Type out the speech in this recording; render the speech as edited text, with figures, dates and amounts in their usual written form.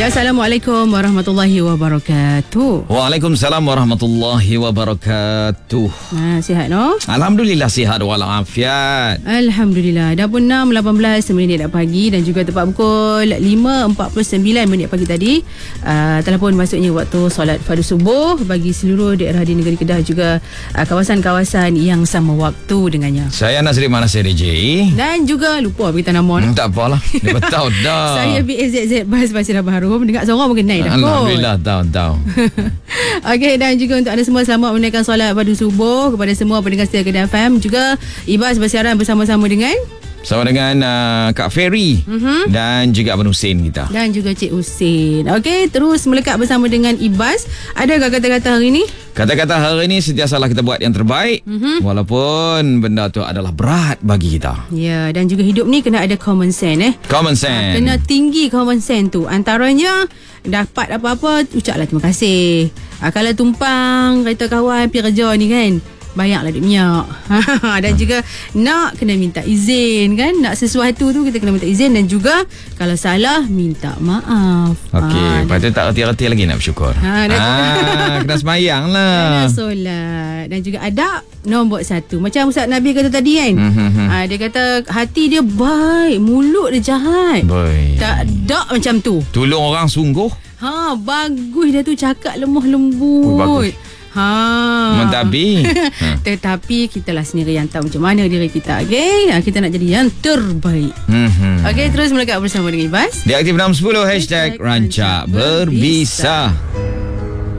Ya, Assalamualaikum warahmatullahi wabarakatuh. Waalaikumsalam warahmatullahi wabarakatuh. Sihat no? Alhamdulillah sihat walafiat. Alhamdulillah. Dah pun 6.18 minit dah pagi dan juga tepat pukul 5.49 minit pagi tadi. Telah pun masuknya waktu solat fardu subuh bagi seluruh daerah di negeri Kedah, juga kawasan-kawasan yang sama waktu dengannya. Saya Nazri Manasir DJ. Dan juga lupa beritahu nama. Tak apalah. Dia tahu dah. Saya BAZZ Bas Basirah Baharum. Dengar seorang mungkin naik dah. Alhamdulillah tahu. Okey, dan juga untuk anda semua, selamat menunaikan solat fardu subuh kepada semua pendengar setia Kedah FM. Juga Ibas bersiaran bersama-sama dengan Kak Ferry dan juga Abang Hussein kita. Dan juga Cik Hussein. Okey, terus melekat bersama dengan Ibas. Adakah kata-kata hari ini? Kata-kata hari ini sentiasalah kita buat yang terbaik, walaupun benda tu adalah berat bagi kita. Ya, dan juga hidup ni kena ada common sense Common sense. Kena tinggi common sense tu. Antaranya dapat apa-apa, ucaplah terima kasih. Kalau tumpang kereta kawan pergi kerja ni kan, bayarlah duit minyak. Dan juga nak kena minta izin kan. Nak sesuatu tu kita kena minta izin. Dan juga kalau salah minta maaf. Okey, lepas tu tak reti-reti lagi nak bersyukur. Kena semayang lah. Kena solat. Dan juga adab nombor 1. Macam Ustaz Nabi kata tadi kan. Dia kata hati dia baik, mulut dia jahat. Boy. Tak ada macam tu. Tolong orang sungguh. Bagus dia tu, cakap lemah lembut. Bagus. Mentabi. Tetapi kitalah sendiri yang tahu macam mana diri kita. Okay? Kita nak jadi yang terbaik. Okay, terus melekat bersama dengan Ibas di Aktif 610 #Rancak Berbisa.